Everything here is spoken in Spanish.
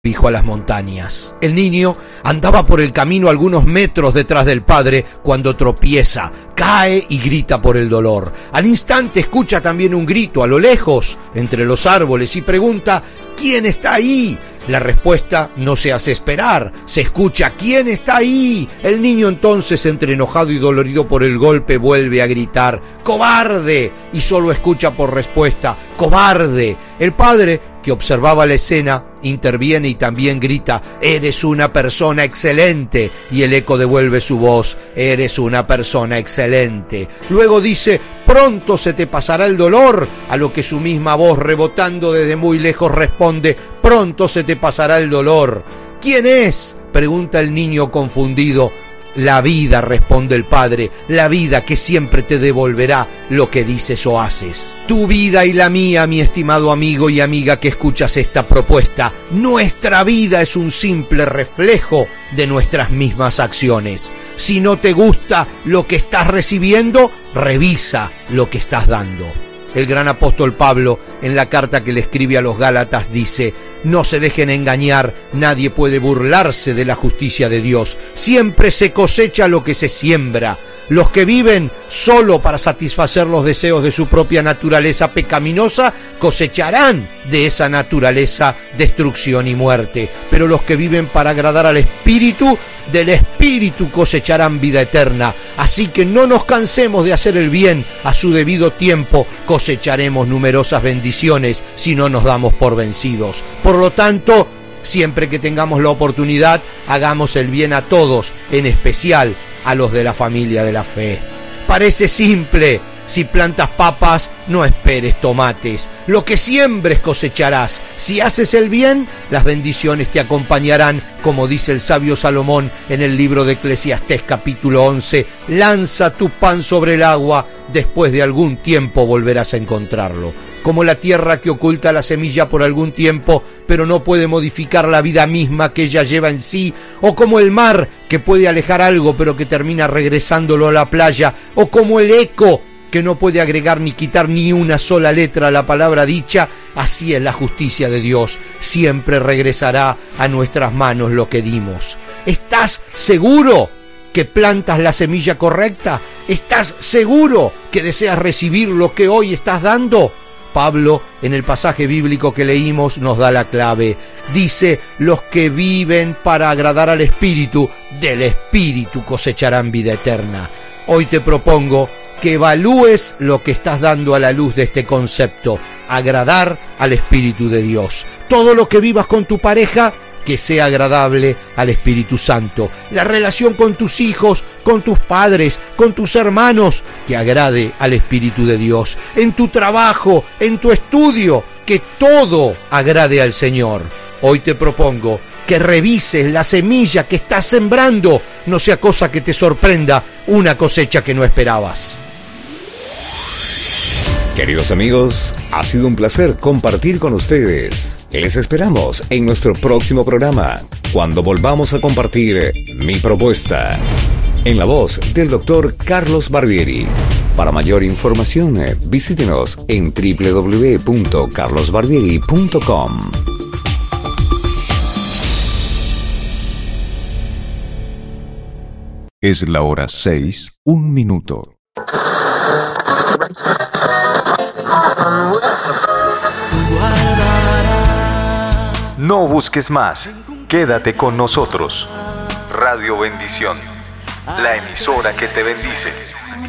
dijo a las montañas. El niño andaba por el camino algunos metros detrás del padre cuando tropieza, cae y grita por el dolor. Al instante escucha también un grito a lo lejos, entre los árboles, y pregunta: ¿quién está ahí? La respuesta no se hace esperar, se escucha: ¿quién está ahí? El niño entonces, entre enojado y dolorido por el golpe, vuelve a gritar: ¡cobarde! Y solo escucha por respuesta: ¡cobarde! El padre, que observaba la escena, interviene y también grita: «Eres una persona excelente», y el eco devuelve su voz: «Eres una persona excelente». Luego dice: «Pronto se te pasará el dolor», a lo que su misma voz, rebotando desde muy lejos, responde: «Pronto se te pasará el dolor». «¿Quién es?», pregunta el niño confundido. «La vida», responde el padre, «la vida que siempre te devolverá lo que dices o haces». Tu vida y la mía, mi estimado amigo y amiga que escuchas esta propuesta, nuestra vida es un simple reflejo de nuestras mismas acciones. Si no te gusta lo que estás recibiendo, revisa lo que estás dando. El gran apóstol Pablo, en la carta que le escribe a los Gálatas, dice: «No se dejen engañar, nadie puede burlarse de la justicia de Dios. Siempre se cosecha lo que se siembra. Los que viven solo para satisfacer los deseos de su propia naturaleza pecaminosa cosecharán de esa naturaleza destrucción y muerte. Pero los que viven para agradar al Espíritu, del Espíritu cosecharán vida eterna. Así que no nos cansemos de hacer el bien. A su debido tiempo cosecharemos numerosas bendiciones si no nos damos por vencidos». Por lo tanto, siempre que tengamos la oportunidad, hagamos el bien a todos, en especial a los de la familia de la fe. Parece simple. Si plantas papas, no esperes tomates. Lo que siembres cosecharás. Si haces el bien, las bendiciones te acompañarán. Como dice el sabio Salomón en el libro de Eclesiastés capítulo 11, lanza tu pan sobre el agua, después de algún tiempo volverás a encontrarlo. Como la tierra que oculta la semilla por algún tiempo, pero no puede modificar la vida misma que ella lleva en sí, o como el mar que puede alejar algo pero que termina regresándolo a la playa, o como el eco que no puede agregar ni quitar ni una sola letra a la palabra dicha, así es la justicia de Dios. Siempre regresará a nuestras manos lo que dimos. ¿Estás seguro que plantas la semilla correcta? ¿Estás seguro que deseas recibir lo que hoy estás dando? Pablo, en el pasaje bíblico que leímos, nos da la clave. Dice: los que viven para agradar al Espíritu, del Espíritu cosecharán vida eterna. Hoy te propongo que evalúes lo que estás dando a la luz de este concepto: agradar al Espíritu de Dios. Todo lo que vivas con tu pareja, que sea agradable al Espíritu Santo. La relación con tus hijos, con tus padres, con tus hermanos, que agrade al Espíritu de Dios. En tu trabajo, en tu estudio, que todo agrade al Señor. Hoy te propongo que revises la semilla que estás sembrando, no sea cosa que te sorprenda una cosecha que no esperabas. Queridos amigos, ha sido un placer compartir con ustedes. Les esperamos en nuestro próximo programa, cuando volvamos a compartir Mi Propuesta, en la voz del Dr. Carlos Barbieri. Para mayor información, visítenos en www.carlosbarbieri.com. Es la hora 6, 1 minuto. No busques más, quédate con nosotros. Radio Bendición, la emisora que te bendice.